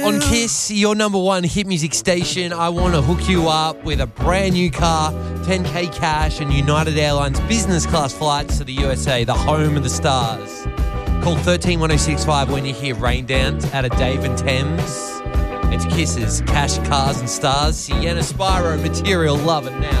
On Kiss, your number one hit music station, I want to hook you up with a brand new car, 10K cash, and United Airlines business class flights to the USA, the home of the stars. Call 131065 when you hear Rain Dance out of Dave and Thames. It's Kiss's Cash, Cars and Stars. Sienna Spyro, Material, love it now.